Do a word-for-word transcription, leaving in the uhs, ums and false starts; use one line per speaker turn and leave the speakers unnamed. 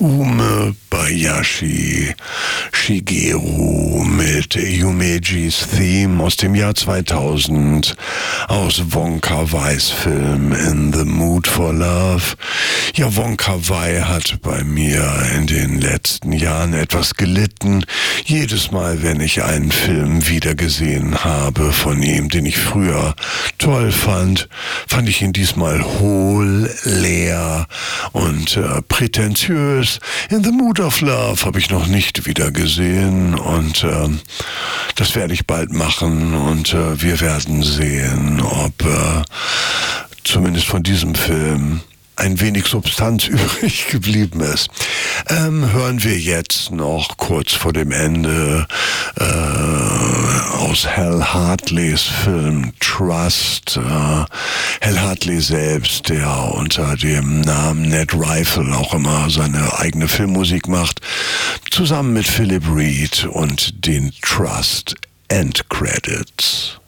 Ume Bayashi Shigeru mit Yumeji's Theme aus dem Jahr zweitausend aus Wonka Wais Film In the Mood for Love. Ja, Wonka Wai hat bei mir in den letzten Jahren etwas gelitten. Jedes Mal, wenn ich einen Film wiedergesehen habe von ihm, den ich früher toll fand, fand ich ihn diesmal hohl, leer und äh, prätentiös. In the Mood of Love habe ich noch nicht wieder gesehen und äh, das werde ich bald machen und äh, wir werden sehen, ob äh, zumindest von diesem Film ein wenig Substanz übrig geblieben ist. Ähm, hören wir jetzt noch kurz vor dem Ende äh, aus Hal Hartleys Film Trust. Äh, Hal Hartley selbst, der unter dem Namen Ned Rifle auch immer seine eigene Filmmusik macht, zusammen mit Philip Reed und den Trust End Credits.